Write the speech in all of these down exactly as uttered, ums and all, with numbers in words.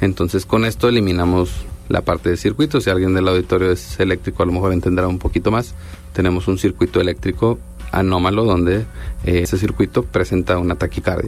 Entonces con esto eliminamos la parte de circuito. Si alguien del auditorio es eléctrico, a lo mejor entenderá un poquito más. Tenemos un circuito eléctrico anómalo donde eh, ese circuito presenta una taquicardia.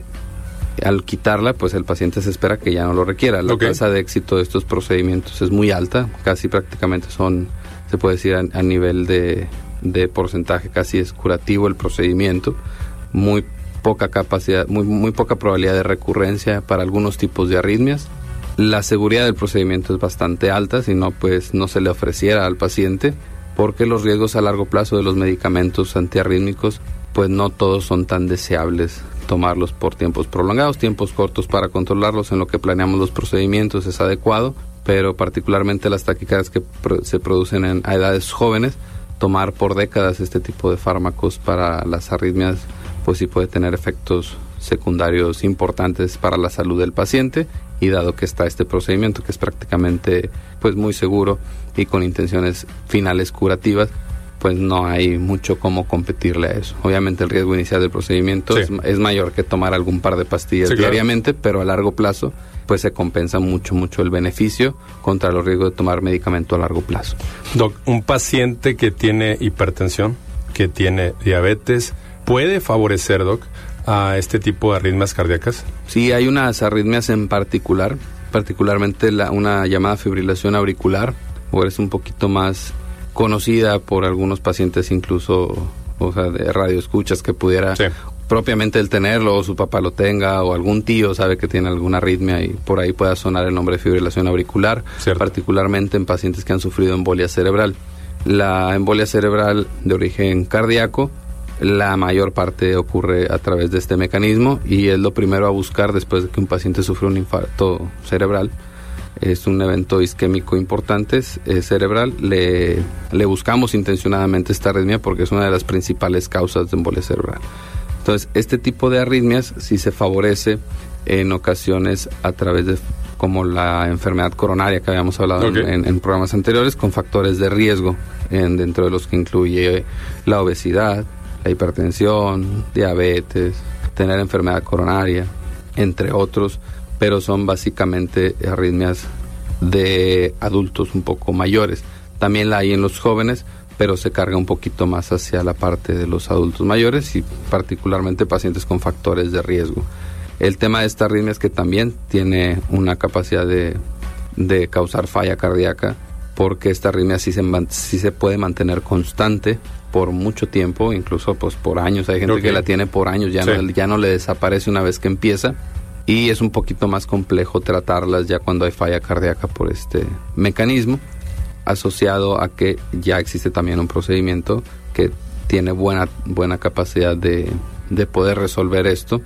Al quitarla, pues el paciente se espera que ya no lo requiera. La okay. tasa de éxito de estos procedimientos es muy alta, casi prácticamente son, se puede decir a, a nivel de, de porcentaje, casi es curativo el procedimiento. Muy poca capacidad, muy, muy poca probabilidad de recurrencia para algunos tipos de arritmias. La seguridad del procedimiento es bastante alta, si no, pues no se le ofreciera al paciente, porque los riesgos a largo plazo de los medicamentos antiarrítmicos, pues no todos son tan deseables tomarlos por tiempos prolongados. Tiempos cortos para controlarlos en lo que planeamos los procedimientos es adecuado, pero particularmente las taquicardias que pro- se producen en, a edades jóvenes, tomar por décadas este tipo de fármacos para las arritmias, pues sí puede tener efectos secundarios importantes para la salud del paciente. Y dado que está este procedimiento que es prácticamente pues muy seguro y con intenciones finales curativas, pues no hay mucho cómo competirle a eso. Obviamente el riesgo inicial del procedimiento sí. es, es mayor que tomar algún par de pastillas sí, diariamente, claro. pero a largo plazo pues se compensa mucho, mucho el beneficio contra los riesgos de tomar medicamento a largo plazo. Doc, un paciente que tiene hipertensión, que tiene diabetes, ¿puede favorecer, Doc, a este tipo de arritmias cardíacas? Sí, hay unas arritmias en particular, particularmente la, una llamada fibrilación auricular, o es un poquito más conocida por algunos pacientes, incluso, o sea, de radioescuchas, que pudiera sí. propiamente el tenerlo, o su papá lo tenga, o algún tío sabe que tiene alguna arritmia y por ahí pueda sonar el nombre de fibrilación auricular, Cierto. particularmente en pacientes que han sufrido embolia cerebral. La embolia cerebral de origen cardíaco, la mayor parte ocurre a través de este mecanismo y es lo primero a buscar después de que un paciente sufre un infarto cerebral. Es un evento isquémico importante, es cerebral. Le, le buscamos intencionadamente esta arritmia porque es una de las principales causas de embolia cerebral. Entonces, este tipo de arritmias sí se favorece en ocasiones a través de, como la enfermedad coronaria que habíamos hablado okay. en, en programas anteriores, con factores de riesgo, en, dentro de los que incluye la obesidad, la hipertensión, diabetes, tener enfermedad coronaria, entre otros, pero son básicamente arritmias de adultos un poco mayores. También la hay en los jóvenes, pero se carga un poquito más hacia la parte de los adultos mayores y particularmente pacientes con factores de riesgo. El tema de esta arritmia es que también tiene una capacidad de, de causar falla cardíaca, porque esta arritmia sí se, sí se puede mantener constante por mucho tiempo, incluso pues por años. Hay gente okay. que la tiene por años, ya, sí. no, ya no le desaparece una vez que empieza, y es un poquito más complejo tratarlas ya cuando hay falla cardíaca por este mecanismo, asociado a que ya existe también un procedimiento que tiene buena, buena capacidad de, de poder resolver esto,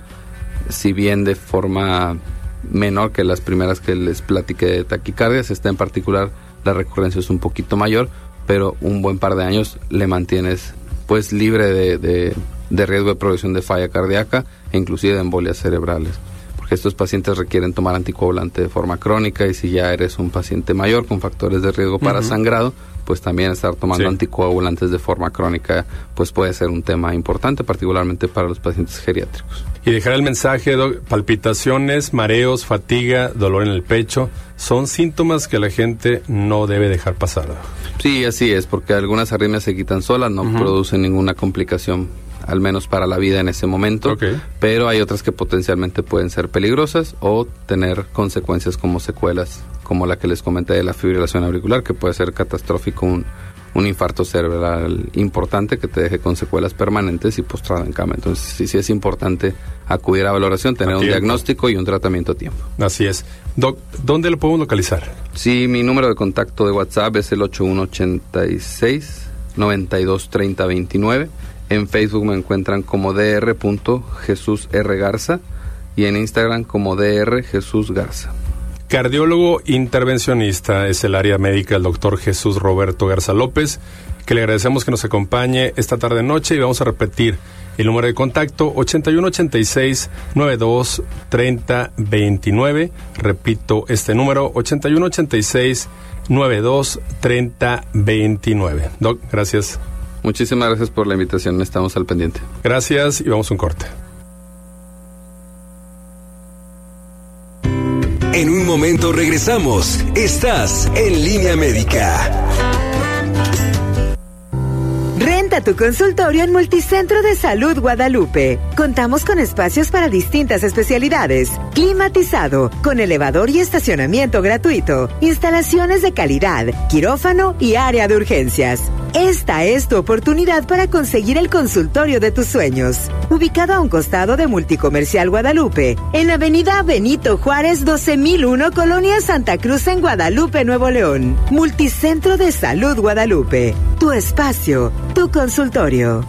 si bien de forma menor que las primeras que les platiqué de taquicardias. Esta en particular, la recurrencia es un poquito mayor, pero un buen par de años le mantienes pues libre de, de, de riesgo de progresión de falla cardíaca e inclusive de embolias cerebrales, porque estos pacientes requieren tomar anticoagulante de forma crónica, y si ya eres un paciente mayor con factores de riesgo para uh-huh. sangrado, pues también estar tomando sí. anticoagulantes de forma crónica pues puede ser un tema importante, particularmente para los pacientes geriátricos. Y dejar el mensaje, doc, palpitaciones, mareos, fatiga, dolor en el pecho, son síntomas que la gente no debe dejar pasar. Sí, así es, porque algunas arritmias se quitan solas, no uh-huh. producen ninguna complicación, al menos para la vida en ese momento, okay. pero hay otras que potencialmente pueden ser peligrosas o tener consecuencias como secuelas, como la que les comenté de la fibrilación auricular, que puede ser catastrófico, un, un infarto cerebral importante que te deje con secuelas permanentes y postrado en cama. Entonces sí, sí es importante acudir a valoración, tener un diagnóstico y un tratamiento a tiempo. Así es. Doc, ¿dónde lo podemos localizar? Sí, mi número de contacto de WhatsApp es el ocho uno ocho seis, nueve dos tres cero dos nueve. En Facebook me encuentran como dr punto jesús r garza y en Instagram como dr jesús garza. Cardiólogo intervencionista es el área médica del doctor Jesús Roberto Garza López, que le agradecemos que nos acompañe esta tarde noche, y vamos a repetir el número de contacto ocho uno ocho seis, nueve dos tres cero dos nueve. Repito este número, ocho uno ocho seis, nueve dos tres cero dos nueve. Doc, gracias. Muchísimas gracias por la invitación, estamos al pendiente. Gracias y vamos a un corte. En un momento regresamos. Estás en Línea Médica. Renta tu consultorio en Multicentro de Salud Guadalupe. Contamos con espacios para distintas especialidades, climatizado, con elevador y estacionamiento gratuito, instalaciones de calidad, quirófano y área de urgencias. Esta es tu oportunidad para conseguir el consultorio de tus sueños. Ubicado a un costado de Multicomercial Guadalupe, en Avenida Benito Juárez doce mil uno, Colonia Santa Cruz, en Guadalupe, Nuevo León. Multicentro de Salud Guadalupe. Tu espacio, tu consultorio.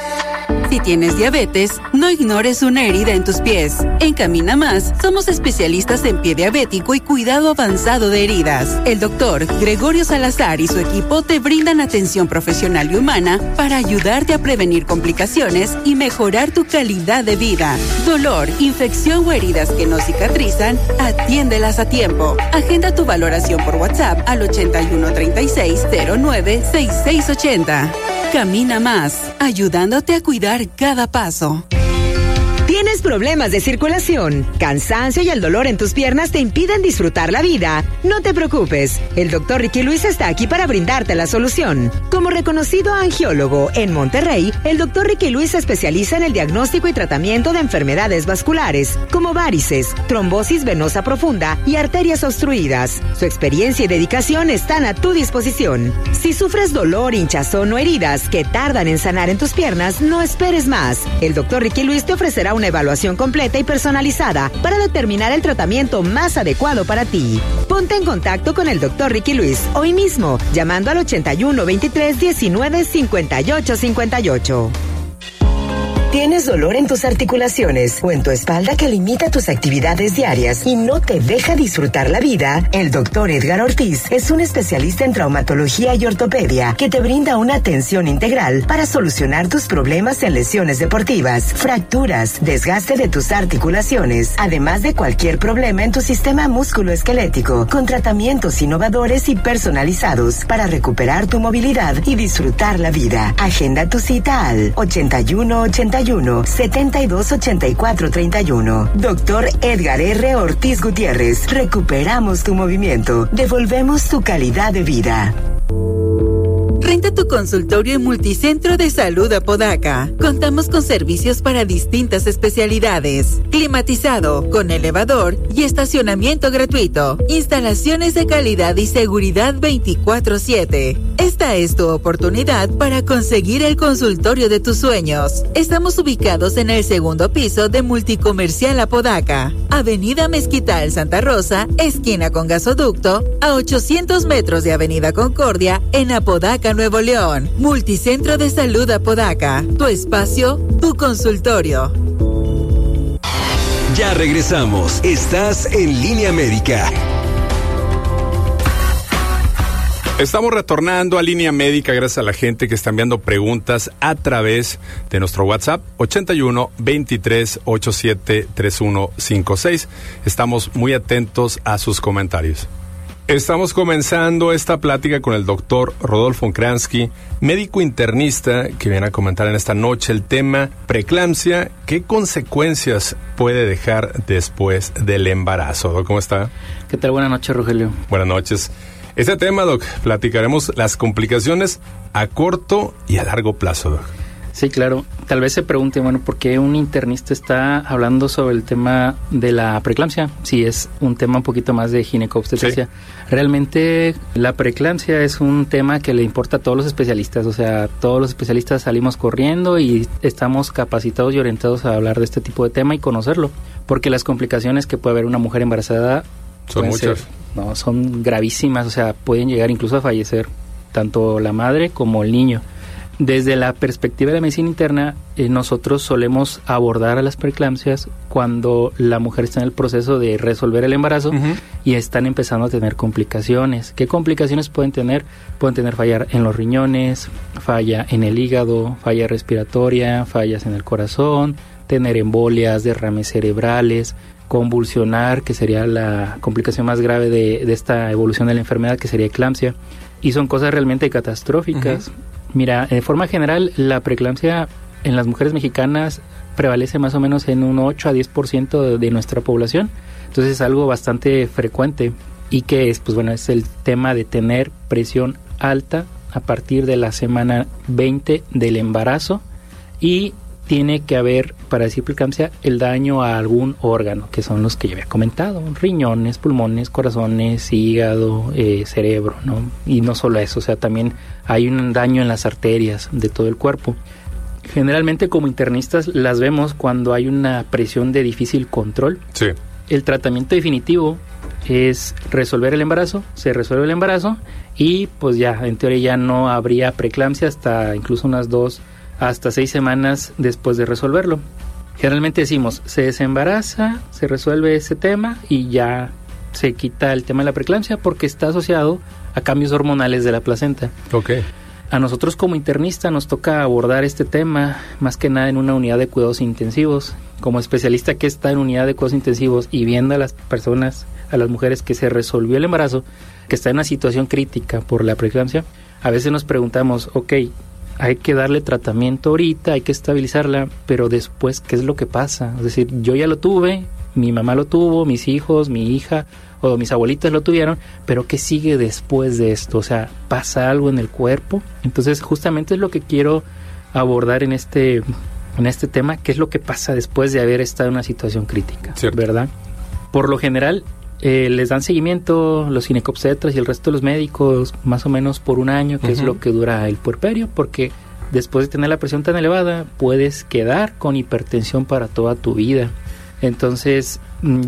Si tienes diabetes, no ignores una herida en tus pies. En Camina Más, somos especialistas en pie diabético y cuidado avanzado de heridas. El doctor Gregorio Salazar y su equipo te brindan atención profesional y humana para ayudarte a prevenir complicaciones y mejorar tu calidad de vida. Dolor, infección o heridas que no cicatrizan, atiéndelas a tiempo. Agenda tu valoración por WhatsApp al ochenta y uno treinta y seis cero nueve sesenta y seis ochenta. Camina Más, ayudándote a cuidar cada paso. ¿Tienes problemas de circulación, cansancio y el dolor en tus piernas te impiden disfrutar la vida? No te preocupes, el doctor Ricky Luis está aquí para brindarte la solución. Como reconocido angiólogo en Monterrey, el doctor Ricky Luis se especializa en el diagnóstico y tratamiento de enfermedades vasculares, como varices, trombosis venosa profunda y arterias obstruidas. Su experiencia y dedicación están a tu disposición. Si sufres dolor, hinchazón o heridas que tardan en sanar en tus piernas, no esperes más. El doctor Ricky Luis te ofrecerá una evaluación completa y personalizada para determinar el tratamiento más adecuado para ti. Ponte en contacto con el doctor Ricky Luis hoy mismo, llamando al ochenta y uno veintitrés diecinueve cincuenta y ocho cincuenta y ocho. ¿Tienes dolor en tus articulaciones o en tu espalda que limita tus actividades diarias y no te deja disfrutar la vida? El doctor Edgar Ortiz es un especialista en traumatología y ortopedia que te brinda una atención integral para solucionar tus problemas en lesiones deportivas, fracturas, desgaste de tus articulaciones, además de cualquier problema en tu sistema musculoesquelético, con tratamientos innovadores y personalizados para recuperar tu movilidad y disfrutar la vida. Agenda tu cita al ochenta y uno ochenta y uno setenta y dos ochenta y cuatro treinta y uno. Doctor Edgar R. Ortiz Gutiérrez. Recuperamos tu movimiento. Devolvemos tu calidad de vida. Renta tu consultorio en Multicentro de Salud Apodaca. Contamos con servicios para distintas especialidades. Climatizado, con elevador y estacionamiento gratuito. Instalaciones de calidad y seguridad veinticuatro siete. Esta es tu oportunidad para conseguir el consultorio de tus sueños. Estamos ubicados en el segundo piso de Multicomercial Apodaca. Avenida Mezquital Santa Rosa, esquina con gasoducto, a ochocientos metros de Avenida Concordia, en Apodaca, Nuevo León. Multicentro de Salud Apodaca. Tu espacio, tu consultorio. Ya regresamos. Estás en Línea Médica. Estamos retornando a Línea Médica gracias a la gente que está enviando preguntas a través de nuestro WhatsApp ochenta y uno veintitrés ochenta y siete treinta y uno cincuenta y seis. Estamos muy atentos a sus comentarios. Estamos comenzando esta plática con el doctor Rodolfo Kransky, médico internista, que viene a comentar en esta noche el tema preeclampsia. ¿Qué consecuencias puede dejar después del embarazo? ¿Cómo está? ¿Qué tal? Buenas noches, Rogelio. Buenas noches. Este tema, Doc, platicaremos las complicaciones a corto y a largo plazo, Doc. Sí, claro. Tal vez se pregunte, bueno, ¿por qué un internista está hablando sobre el tema de la preeclampsia? Si es un tema un poquito más de ginecobstetricia. Sí. Realmente la preeclampsia es un tema que le importa a todos los especialistas. O sea, todos los especialistas salimos corriendo y estamos capacitados y orientados a hablar de este tipo de tema y conocerlo. Porque las complicaciones que puede haber una mujer embarazada son muchas. Ser, no, son gravísimas. O sea, pueden llegar incluso a fallecer tanto la madre como el niño. Desde la perspectiva de la medicina interna, eh, nosotros solemos abordar a las preeclampsias cuando la mujer está en el proceso de resolver el embarazo uh-huh. y están empezando a tener complicaciones. ¿Qué complicaciones pueden tener? Pueden tener falla en los riñones, falla en el hígado, falla respiratoria, fallas en el corazón, tener embolias, derrames cerebrales, convulsionar, que sería la complicación más grave de, de esta evolución de la enfermedad, que sería eclampsia. Y son cosas realmente catastróficas. Uh-huh. Mira, de forma general, la preeclampsia en las mujeres mexicanas prevalece más o menos en un ocho a diez por ciento de, de nuestra población, Entonces es algo bastante frecuente. ¿Y qué es? Pues bueno, es el tema de tener presión alta a partir de la semana veinte del embarazo, y tiene que haber, para decir preeclampsia, el daño a algún órgano, que son los que yo había comentado: riñones, pulmones, corazones, hígado, eh, cerebro, ¿no? Y no solo eso, o sea, también hay un daño en las arterias de todo el cuerpo. Generalmente como internistas las vemos cuando hay una presión de difícil control. Sí. El tratamiento definitivo es resolver el embarazo, se resuelve el embarazo y pues ya, en teoría ya no habría preeclampsia hasta incluso unas dos hasta seis semanas después de resolverlo. Generalmente decimos, se desembaraza, se resuelve ese tema y ya se quita el tema de la preeclampsia porque está asociado a cambios hormonales de la placenta. Ok. A nosotros como internista nos toca abordar este tema más que nada en una unidad de cuidados intensivos. Como especialista que está en unidad de cuidados intensivos y viendo a las personas, a las mujeres que se resolvió el embarazo, que está en una situación crítica por la preeclampsia, a veces nos preguntamos, ok, hay que darle tratamiento ahorita, hay que estabilizarla, pero después, ¿qué es lo que pasa? Es decir, yo ya lo tuve, mi mamá lo tuvo, mis hijos, mi hija o mis abuelitas lo tuvieron, pero ¿qué sigue después de esto? O sea, ¿pasa algo en el cuerpo? Entonces, justamente es lo que quiero abordar en este, en este tema, ¿qué es lo que pasa después de haber estado en una situación crítica? Cierto. ¿Verdad? Por lo general, eh, les dan seguimiento los ginecobstetras y el resto de los médicos más o menos por un año, que uh-huh. es lo que dura el puerperio, porque después de tener la presión tan elevada, puedes quedar con hipertensión para toda tu vida. Entonces,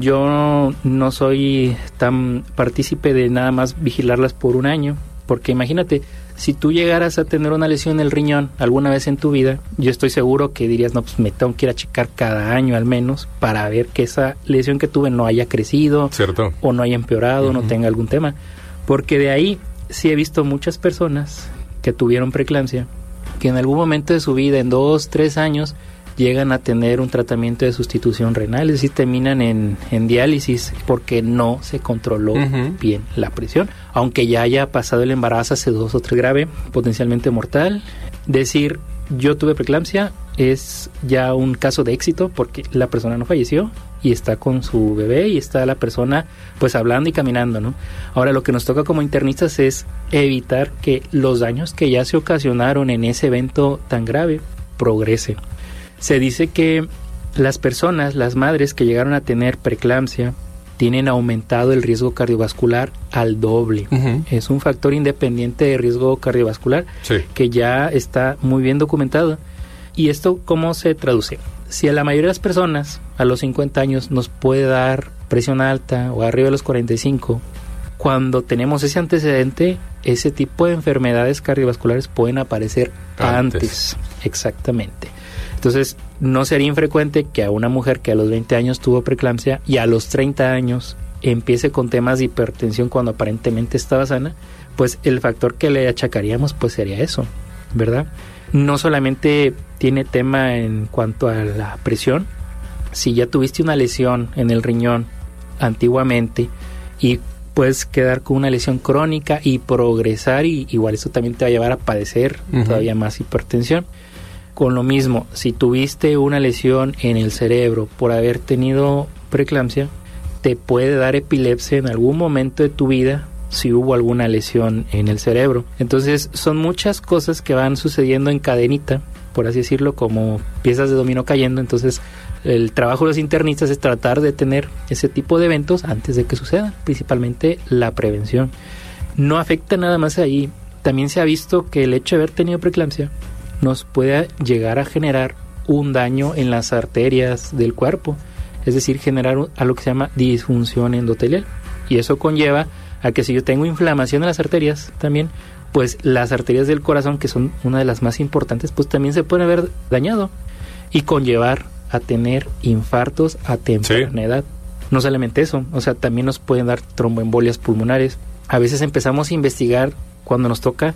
yo no soy tan partícipe de nada más vigilarlas por un año, porque imagínate, si tú llegaras a tener una lesión en el riñón alguna vez en tu vida, yo estoy seguro que dirías, no, pues me tengo que ir a checar cada año al menos para ver que esa lesión que tuve no haya crecido, ¿cierto? O no haya empeorado, uh-huh. no tenga algún tema, porque de ahí sí he visto muchas personas que tuvieron preeclampsia, que en algún momento de su vida, en dos, tres años, llegan a tener un tratamiento de sustitución renal, es decir, terminan en, en diálisis porque no se controló uh-huh. bien la presión, aunque ya haya pasado el embarazo hace dos o tres grave, potencialmente mortal. Decir, yo tuve preeclampsia es ya un caso de éxito porque la persona no falleció y está con su bebé y está la persona pues hablando y caminando, ¿no? Ahora lo que nos toca como internistas es evitar que los daños que ya se ocasionaron en ese evento tan grave progresen. Se dice que las personas, las madres que llegaron a tener preeclampsia, tienen aumentado el riesgo cardiovascular al doble. Uh-huh. Es un factor independiente de riesgo cardiovascular sí. que ya está muy bien documentado. ¿Y esto cómo se traduce? Si a la mayoría de las personas a los cincuenta años nos puede dar presión alta o arriba de los cuarenta y cinco, cuando tenemos ese antecedente, ese tipo de enfermedades cardiovasculares pueden aparecer antes. antes. Exactamente. Entonces, no sería infrecuente que a una mujer que a los veinte años tuvo preeclampsia y a los treinta años empiece con temas de hipertensión cuando aparentemente estaba sana, pues el factor que le achacaríamos pues sería eso, ¿verdad? No solamente tiene tema en cuanto a la presión, si ya tuviste una lesión en el riñón antiguamente y puedes quedar con una lesión crónica y progresar, y igual eso también te va a llevar a padecer uh-huh. todavía más hipertensión. Con lo mismo, si tuviste una lesión en el cerebro por haber tenido preeclampsia, te puede dar epilepsia en algún momento de tu vida si hubo alguna lesión en el cerebro. Entonces, son muchas cosas que van sucediendo en cadenita, por así decirlo, como piezas de dominó cayendo. Entonces, el trabajo de los internistas es tratar de tener ese tipo de eventos antes de que sucedan, principalmente la prevención. No afecta nada más ahí. También se ha visto que el hecho de haber tenido preeclampsia nos puede llegar a generar un daño en las arterias del cuerpo, es decir, generar algo que se llama disfunción endotelial, y eso conlleva a que si yo tengo inflamación en las arterias también, pues las arterias del corazón, que son una de las más importantes, pues también se pueden haber dañado y conllevar a tener infartos a temprana sí. edad. No solamente eso, o sea, también nos pueden dar tromboembolias pulmonares. A veces empezamos a investigar cuando nos toca.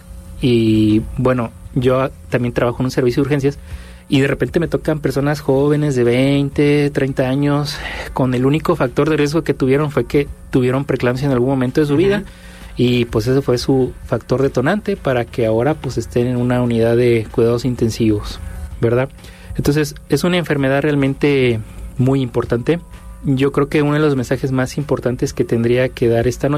Y bueno, yo también trabajo en un servicio de urgencias y de repente me tocan personas jóvenes de veinte, treinta años con el único factor de riesgo que tuvieron fue que tuvieron preeclampsia en algún momento de su uh-huh. vida, y pues ese fue su factor detonante para que ahora pues estén en una unidad de cuidados intensivos, ¿verdad? Entonces es una enfermedad realmente muy importante. yo creo que uno de los mensajes más importantes que tendría que dar esta noche